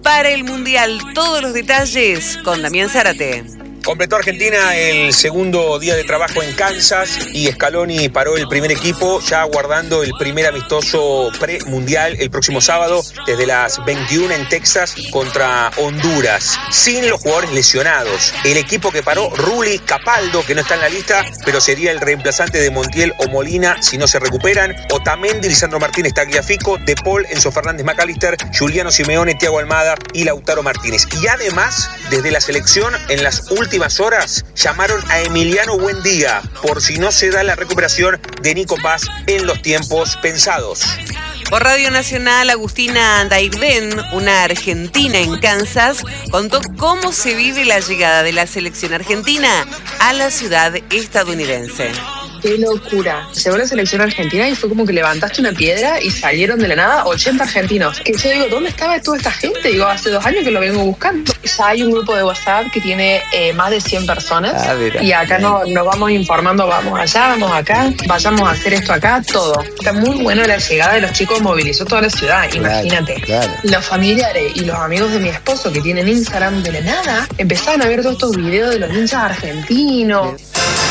para el Mundial. Todos los detalles con Damián Zárate. Completó Argentina el segundo día de trabajo en Kansas y Scaloni paró el primer equipo, ya aguardando el primer amistoso premundial el próximo sábado desde las 21 en Texas contra Honduras, sin los jugadores lesionados. El equipo que paró, Rulli, Capaldo, que no está en la lista, pero sería el reemplazante de Montiel o Molina si no se recuperan, Otamendi, Lisandro Martínez, Tagliafico, De Paul, Enzo Fernández, McAllister, Juliano Simeone, Thiago Almada y Lautaro Martínez. Y además, desde la selección, en las últimas horas llamaron a Emiliano Buendía por si no se da la recuperación de Nico Paz en los tiempos pensados. Por Radio Nacional, Agustina Dairden, una argentina en Kansas, contó cómo se vive la llegada de la selección argentina a la ciudad estadounidense. ¡Qué locura! Llegó la selección argentina y fue como que levantaste una piedra y salieron de la nada 80 argentinos. Que yo digo, ¿dónde estaba toda esta gente? Digo, hace 2 años que lo vengo buscando. Ya hay un grupo de WhatsApp que tiene más de 100 personas. Y acá nos vamos informando, vamos allá, vamos acá, vayamos a hacer esto acá, todo. Está muy buena la llegada de los chicos, movilizó toda la ciudad, imagínate. Claro. Los familiares y los amigos de mi esposo que tienen Instagram de la nada, empezaron a ver todos estos videos de los hinchas argentinos.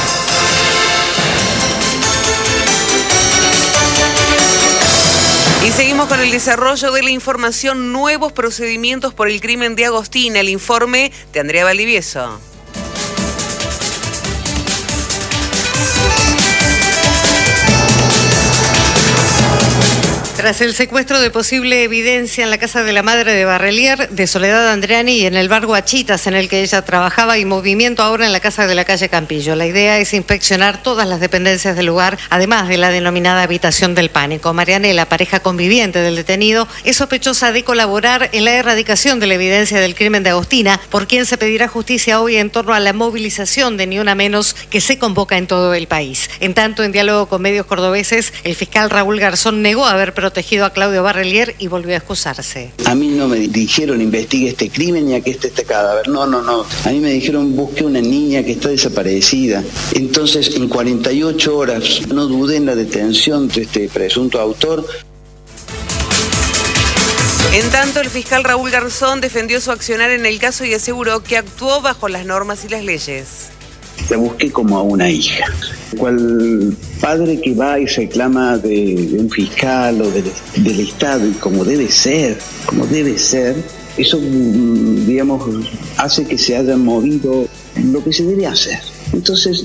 Y seguimos con el desarrollo de la información, nuevos procedimientos por el crimen de Agostina, el informe de Andrea Valdivieso. Tras el secuestro de posible evidencia en la casa de la madre de Barrelier, de Soledad Andreani, y en el bar Guachitas en el que ella trabajaba, y movimiento ahora en la casa de la calle Campillo. La idea es inspeccionar todas las dependencias del lugar, además de la denominada habitación del pánico. Marianela, pareja conviviente del detenido, es sospechosa de colaborar en la erradicación de la evidencia del crimen de Agostina, por quien se pedirá justicia hoy en torno a la movilización de Ni Una Menos que se convoca en todo el país. En tanto, en diálogo con medios cordobeses, el fiscal Raúl Garzón negó haber protegido a Claudio Barrelier y volvió a excusarse. A mí no me dijeron investigue este crimen y aquí está este cadáver. No. A mí me dijeron busque una niña que está desaparecida. Entonces, en 48 horas no dudé en la detención de este presunto autor. En tanto, el fiscal Raúl Garzón defendió su accionar en el caso y aseguró que actuó bajo las normas y las leyes. La busqué como a una hija. Cual padre que va y reclama de un fiscal o del Estado, y como debe ser, eso, digamos, hace que se haya movido lo que se debe hacer. Entonces,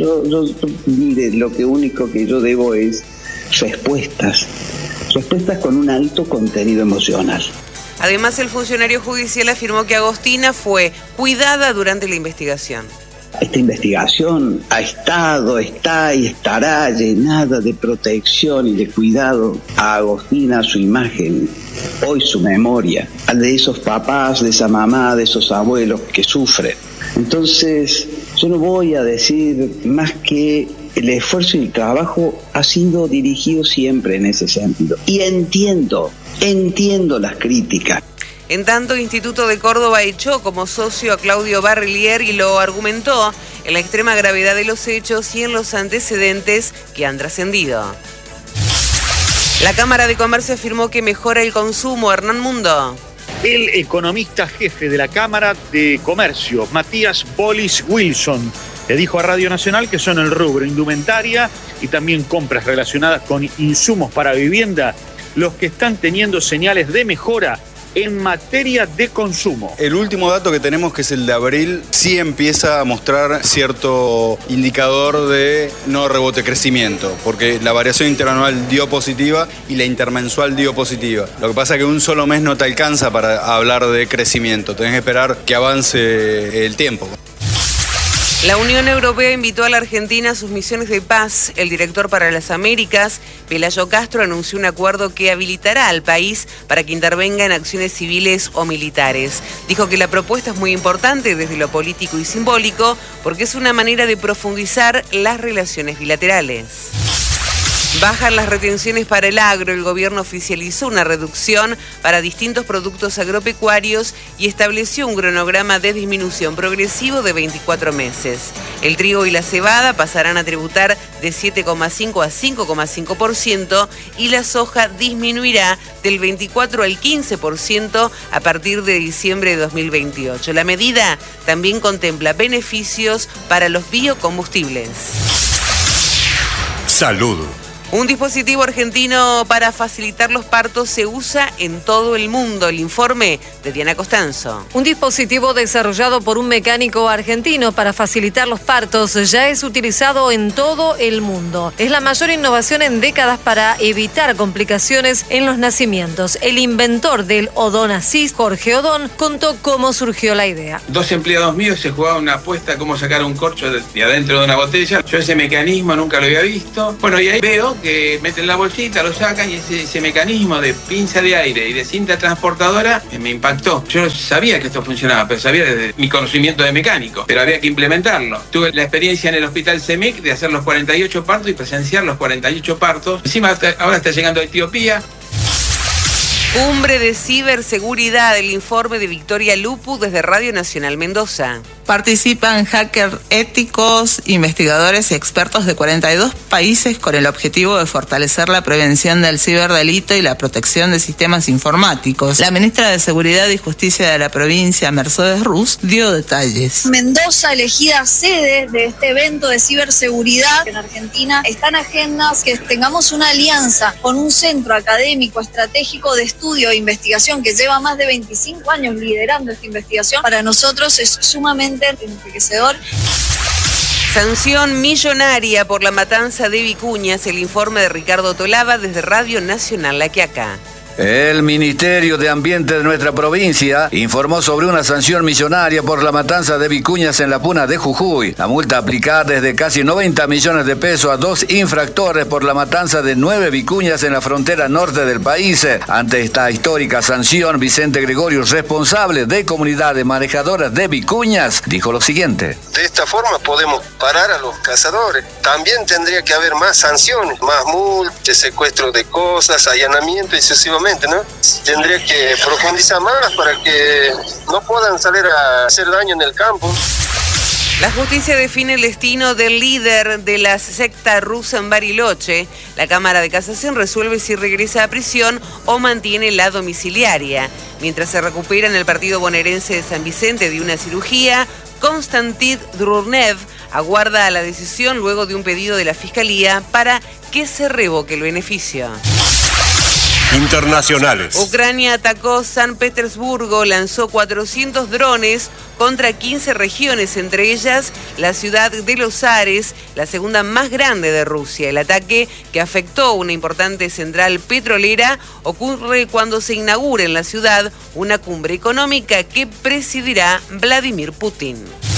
mire, lo único que yo debo es respuestas con un alto contenido emocional. Además, el funcionario judicial afirmó que Agostina fue cuidada durante la investigación. Esta investigación está y estará llenada de protección y de cuidado a Agostina, a su imagen, hoy su memoria, de esos papás, de esa mamá, de esos abuelos que sufren. Entonces, yo no voy a decir más que el esfuerzo y el trabajo ha sido dirigido siempre en ese sentido. Y entiendo las críticas. En tanto, Instituto de Córdoba echó como socio a Claudio Barrelier y lo argumentó en la extrema gravedad de los hechos y en los antecedentes que han trascendido. La Cámara de Comercio afirmó que mejora el consumo. Hernán Mundo. El economista jefe de la Cámara de Comercio, Matías Bolis Wilson, le dijo a Radio Nacional que son el rubro indumentaria y también compras relacionadas con insumos para vivienda los que están teniendo señales de mejora en materia de consumo. El último dato que tenemos, que es el de abril, sí empieza a mostrar cierto indicador de no rebote crecimiento, porque la variación interanual dio positiva y la intermensual dio positiva. Lo que pasa es que un solo mes no te alcanza para hablar de crecimiento, tenés que esperar que avance el tiempo. La Unión Europea invitó a la Argentina a sus misiones de paz. El director para las Américas, Pelayo Castro, anunció un acuerdo que habilitará al país para que intervenga en acciones civiles o militares. Dijo que la propuesta es muy importante desde lo político y simbólico porque es una manera de profundizar las relaciones bilaterales. Bajan las retenciones para el agro. El gobierno oficializó una reducción para distintos productos agropecuarios y estableció un cronograma de disminución progresivo de 24 meses. El trigo y la cebada pasarán a tributar de 7,5 a 5,5% y la soja disminuirá del 24 al 15% a partir de diciembre de 2028. La medida también contempla beneficios para los biocombustibles. Salud. Un dispositivo argentino para facilitar los partos se usa en todo el mundo. El informe de Diana Costanzo. Un dispositivo desarrollado por un mecánico argentino para facilitar los partos ya es utilizado en todo el mundo. Es la mayor innovación en décadas para evitar complicaciones en los nacimientos. El inventor del Odón Assist, Jorge Odón, contó cómo surgió la idea. 2 empleados míos se jugaban una apuesta a cómo sacar un corcho de adentro de una botella. Yo ese mecanismo nunca lo había visto. Bueno, y ahí veo que meten la bolsita, lo sacan y ese mecanismo de pinza de aire y de cinta transportadora me impactó. Yo sabía que esto funcionaba, pero sabía desde mi conocimiento de mecánico, pero había que implementarlo. Tuve la experiencia en el hospital CEMIC de hacer los 48 partos y presenciar los 48 partos. Encima ahora está llegando a Etiopía. Cumbre de ciberseguridad, el informe de Victoria Lupu desde Radio Nacional Mendoza. Participan hackers éticos, investigadores y expertos de 42 países con el objetivo de fortalecer la prevención del ciberdelito y la protección de sistemas informáticos. La ministra de Seguridad y Justicia de la provincia, Mercedes Ruz, dio detalles. Mendoza, elegida sede de este evento de ciberseguridad en Argentina, está en agendas que tengamos una alianza con un centro académico estratégico de estudio e investigación que lleva más de 25 años liderando esta investigación. Para nosotros es sumamente enriquecedor. Sanción millonaria por la matanza de Vicuñas, el informe de Ricardo Tolaba desde Radio Nacional La Quiaca. El Ministerio de Ambiente de nuestra provincia informó sobre una sanción millonaria por la matanza de vicuñas en la puna de Jujuy. La multa aplicada es de casi 90 millones de pesos a 2 infractores por la matanza de 9 vicuñas en la frontera norte del país. Ante esta histórica sanción, Vicente Gregorio, responsable de comunidades manejadoras de vicuñas, dijo lo siguiente. De esta forma podemos parar a los cazadores. También tendría que haber más sanciones, más multas, secuestro de cosas, allanamiento y sucesivamente, ¿no? Tendría que profundizar más para que no puedan salir a hacer daño en el campo. La justicia define el destino del líder de la secta rusa en Bariloche. La Cámara de Casación resuelve si regresa a prisión o mantiene la domiciliaria. Mientras se recupera en el partido bonaerense de San Vicente de una cirugía, Konstantin Drurnev aguarda la decisión luego de un pedido de la Fiscalía para que se revoque el beneficio. Internacionales. Ucrania atacó San Petersburgo, lanzó 400 drones contra 15 regiones, entre ellas la ciudad de Los Ares, la segunda más grande de Rusia. El ataque, que afectó una importante central petrolera, ocurre cuando se inaugura en la ciudad una cumbre económica que presidirá Vladimir Putin.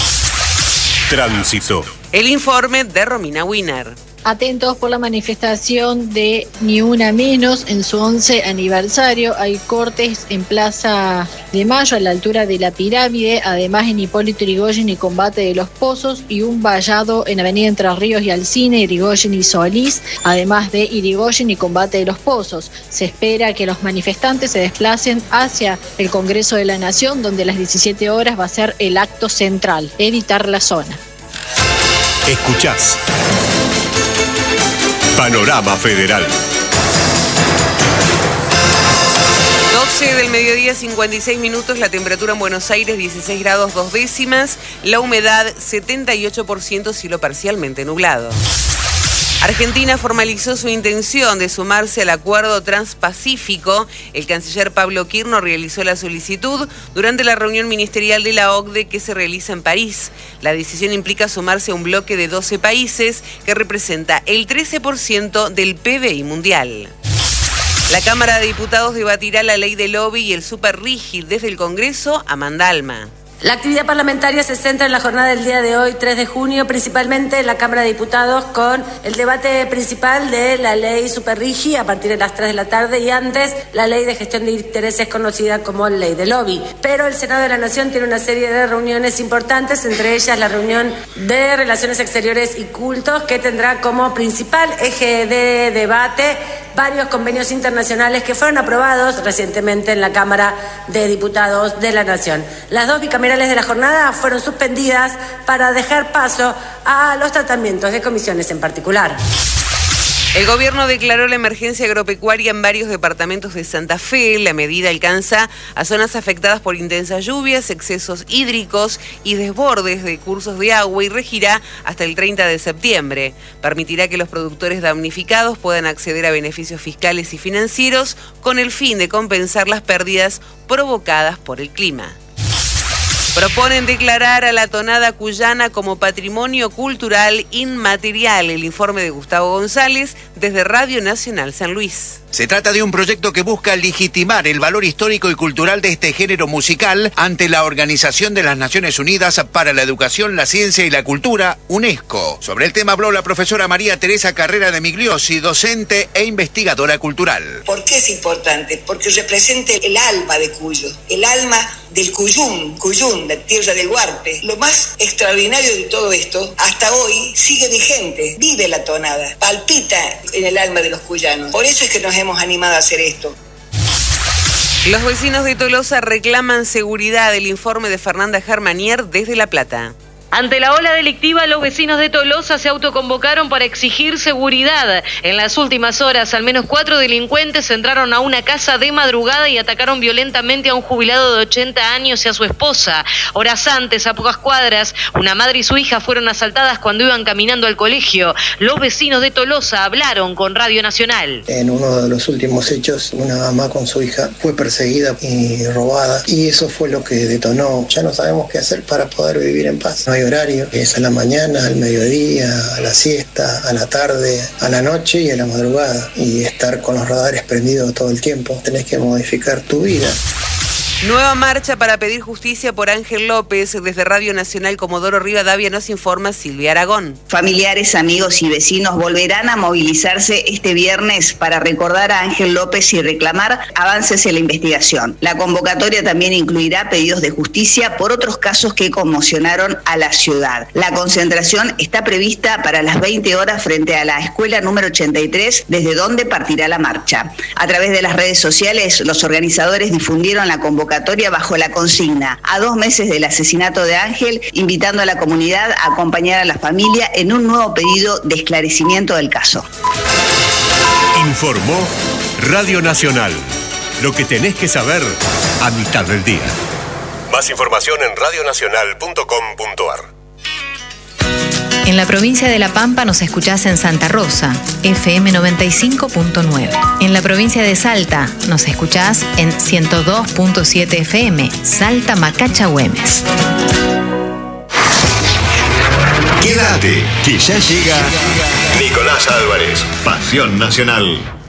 Tránsito. El informe de Romina Wiener. Atentos por la manifestación de Ni Una Menos en su 11 aniversario. Hay cortes en Plaza de Mayo a la altura de la Pirámide, además en Hipólito Yrigoyen y Combate de los Pozos, y un vallado en Avenida Entre Ríos y Alsina, Yrigoyen y Solís, además de Yrigoyen y Combate de los Pozos. Se espera que los manifestantes se desplacen hacia el Congreso de la Nación, donde a las 17 horas va a ser el acto central, evitar la zona. Escuchás Panorama Federal. 12 del mediodía, 56 minutos, la temperatura en Buenos Aires 16 grados 2 décimas, la humedad 78%, cielo parcialmente nublado. Argentina formalizó su intención de sumarse al Acuerdo Transpacífico. El canciller Pablo Quirno realizó la solicitud durante la reunión ministerial de la OCDE que se realiza en París. La decisión implica sumarse a un bloque de 12 países que representa el 13% del PBI mundial. La Cámara de Diputados debatirá la ley de lobby y el superrígid desde el Congreso. Amanda Alma. La actividad parlamentaria se centra en la jornada del día de hoy, 3 de junio, principalmente en la Cámara de Diputados, con el debate principal de la ley Superrigi a partir de las 3 de la tarde y antes la ley de gestión de intereses conocida como ley de lobby. Pero el Senado de la Nación tiene una serie de reuniones importantes, entre ellas la reunión de Relaciones Exteriores y Cultos, que tendrá como principal eje de debate varios convenios internacionales que fueron aprobados recientemente en la Cámara de Diputados de la Nación. Las dos bicamerales de la jornada fueron suspendidas para dejar paso a los tratamientos de comisiones en particular. El gobierno declaró la emergencia agropecuaria en varios departamentos de Santa Fe. La medida alcanza a zonas afectadas por intensas lluvias, excesos hídricos y desbordes de cursos de agua y regirá hasta el 30 de septiembre. Permitirá que los productores damnificados puedan acceder a beneficios fiscales y financieros con el fin de compensar las pérdidas provocadas por el clima. Proponen declarar a la tonada cuyana como patrimonio cultural inmaterial. El informe de Gustavo González desde Radio Nacional San Luis. Se trata de un proyecto que busca legitimar el valor histórico y cultural de este género musical ante la Organización de las Naciones Unidas para la Educación, la Ciencia y la Cultura, UNESCO. Sobre el tema habló la profesora María Teresa Carrera de Migliosi, docente e investigadora cultural. ¿Por qué es importante? Porque representa el alma de Cuyo, el alma del Cuyún, la tierra del Huarpe. Lo más extraordinario de todo esto, hasta hoy, sigue vigente, vive la tonada, palpita en el alma de los cuyanos. Por eso es que nos hemos animado a hacer esto. Los vecinos de Tolosa reclaman seguridad. El informe de Fernanda Germanier desde La Plata. Ante la ola delictiva, los vecinos de Tolosa se autoconvocaron para exigir seguridad. En las últimas horas, al menos 4 delincuentes entraron a una casa de madrugada y atacaron violentamente a un jubilado de 80 años y a su esposa. Horas antes, a pocas cuadras, una madre y su hija fueron asaltadas cuando iban caminando al colegio. Los vecinos de Tolosa hablaron con Radio Nacional. En uno de los últimos hechos, una mamá con su hija fue perseguida y robada, y eso fue lo que detonó. Ya no sabemos qué hacer para poder vivir en paz. No hay horario, es a la mañana, al mediodía, a la siesta, a la tarde, a la noche y a la madrugada, y estar con los radares prendidos todo el tiempo. Tenés que modificar tu vida. Nueva marcha para pedir justicia por Ángel López. Desde Radio Nacional Comodoro Rivadavia nos informa Silvia Aragón. Familiares, amigos y vecinos volverán a movilizarse este viernes para recordar a Ángel López y reclamar avances en la investigación. La convocatoria también incluirá pedidos de justicia por otros casos que conmocionaron a la ciudad. La concentración está prevista para las 20 horas frente a la escuela número 83, desde donde partirá la marcha. A través de las redes sociales, los organizadores difundieron la convocatoria bajo la consigna a 2 meses del asesinato de Ángel, invitando a la comunidad a acompañar a la familia en un nuevo pedido de esclarecimiento del caso. Informó Radio Nacional. Lo que tenés que saber a mitad del día. Más información en radionacional.com.ar. En la provincia de La Pampa nos escuchás en Santa Rosa, FM 95.9. En la provincia de Salta nos escuchás en 102.7 FM, Salta Macacha Güemes. Quédate, que ya llega Nicolás Álvarez, Pasión Nacional.